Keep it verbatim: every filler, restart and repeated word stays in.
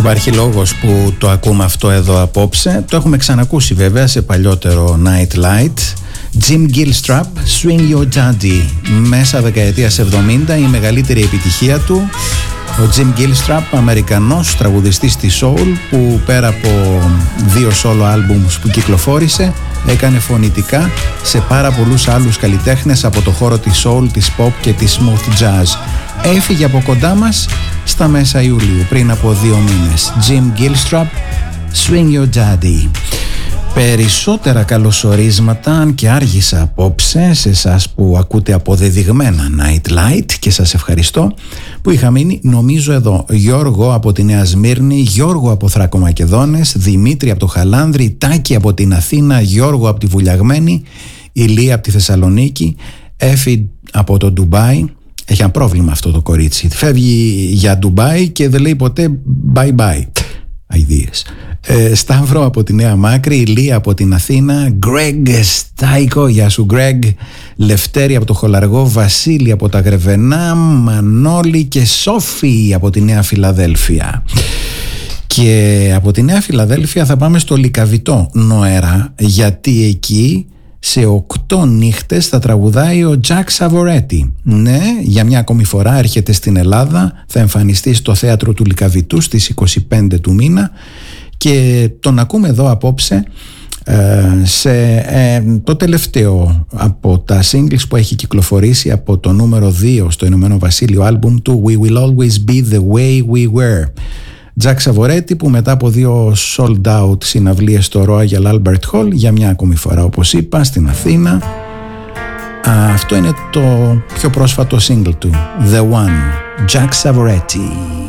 Υπάρχει λόγος που το ακούμε αυτό εδώ απόψε. Το έχουμε ξανακούσει βέβαια σε παλιότερο Night Light. Jim Gilstrap, Swing Your Daddy. Μέσα δεκαετίας εβδομήντα η μεγαλύτερη επιτυχία του. Ο Jim Gilstrap, Αμερικανός τραγουδιστής της soul, που πέρα από δύο solo albums που κυκλοφόρησε, έκανε φωνητικά σε πάρα πολλούς άλλους καλλιτέχνες από το χώρο της soul, της pop και της smooth jazz. Έφυγε από κοντά μας στα μέσα Ιουλίου, πριν από δύο μήνες. Jim Gilstrap, Swing Your Daddy. Περισσότερα καλωσορίσματα, αν και άργησα απόψε, σε εσάς που ακούτε αποδεδειγμένα Night Light, και σας ευχαριστώ που είχα μείνει. Νομίζω εδώ Γιώργο από τη Νέα Σμύρνη, Γιώργο από Θράκο-Μακεδόνες, Δημήτρη από το Χαλάνδρη, Τάκη από την Αθήνα, Γιώργο από τη Βουλιαγμένη, Ηλία από τη Θεσσαλονίκη, Έφη από το Ντουμπάι. Έχει ένα πρόβλημα αυτό το κορίτσι. Φεύγει για Ντουμπάι και δεν λέει ποτέ bye bye. Αηδίες. Ε, Σταύρο από τη Νέα Μάκρη, Ηλία από την Αθήνα, Γκρέγκ Στάικο, γεια σου Γκρέγκ, Λευτέρη από το Χολαργό, Βασίλη από τα Γρεβενά, Μανώλη και Σόφη από τη Νέα Φιλαδέλφια. Και από τη Νέα Φιλαδέλφια θα πάμε στο Λυκαβητό Νοέρα, γιατί εκεί σε οκτώ νύχτες θα τραγουδάει ο Τζακ Σαβορέτη. Ναι, για μια ακόμη φορά έρχεται στην Ελλάδα, θα εμφανιστεί στο θέατρο του Λυκαβητού στις είκοσι πέντε του μήνα και τον ακούμε εδώ απόψε ε, σε ε, το τελευταίο από τα singles που έχει κυκλοφορήσει από το νούμερο δύο στο Ηνωμένο Βασίλειο άλμπουμ του We Will Always Be The Way We Were. Τζακ Σαβορέτη, που μετά από δύο sold out συναυλίες στο Royal Albert Hall, για μια ακόμη φορά, όπως είπα, στην Αθήνα. Αυτό είναι το πιο πρόσφατο single του, The One, Jack Savoretti.